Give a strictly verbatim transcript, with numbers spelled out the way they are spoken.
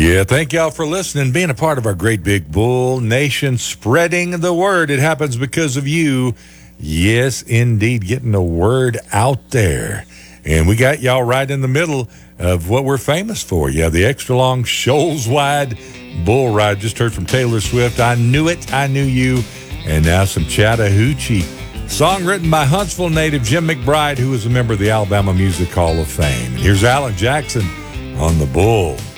Yeah, thank y'all for listening, being a part of our great big bull nation, spreading the word. It happens because of you. Yes, indeed, getting the word out there. And we got y'all right in the middle of what we're famous for. Yeah, the extra long, shoals wide bull ride. Just heard from Taylor Swift. I knew it, I knew you. And now some Chattahoochee. Song written by Huntsville native Jim McBride, who is a member of the Alabama Music Hall of Fame. Here's Alan Jackson on the Bull.